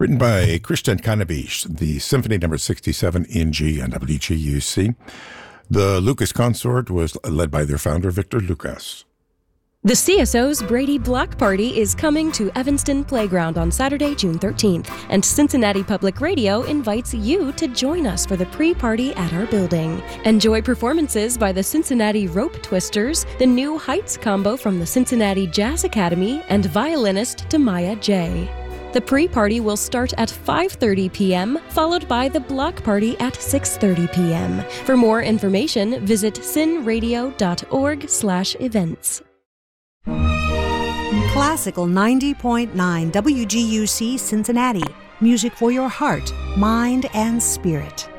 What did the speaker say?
written by Christian Cannabis, the Symphony No. 67 in G on WGUC. The Lucas Consort was led by their founder, Victor Lucas. The CSO's Brady Block Party is coming to Evanston Playground on Saturday, June 13th, and Cincinnati Public Radio invites you to join us for the pre-party at our building. Enjoy performances by the Cincinnati Rope Twisters, the New Heights combo from the Cincinnati Jazz Academy, and violinist Tamaya J. The pre-party will start at 5:30 p.m., followed by the block party at 6:30 p.m. For more information, visit cinradio.org/events. Classical 90.9 WGUC Cincinnati. Music for your heart, mind, and spirit.